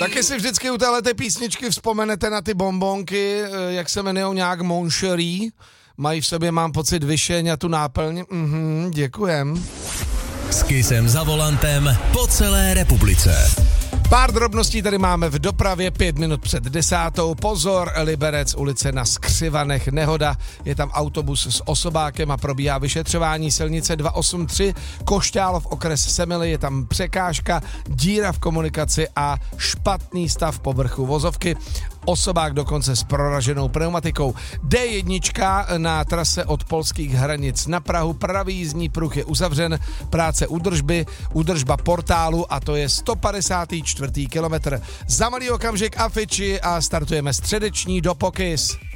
Taky si vždycky u téhleté písničky vzpomenete na ty bonbonky, jak se jmenujou nějak Mon Chéri. Mají v sobě, mám pocit, vyšeň a tu náplň. Děkujem. S Kissem za volantem po celé republice. Pár drobností tady máme v dopravě, 5 minut před 10. Pozor, Liberec, ulice na Skřivanech, nehoda. Je tam autobus s osobákem a probíhá vyšetřování. Silnice 283, Košťálov, okres Semily, je tam překážka, díra v komunikaci a špatný stav povrchu vozovky. Osobák dokonce s proraženou pneumatikou. D1 na trase od polských hranic na Prahu, pravý jízdní pruh je uzavřen, práce údržba portálu a to je 154. kilometr. Za malý okamžik Avicii a startujeme středeční do Pokys.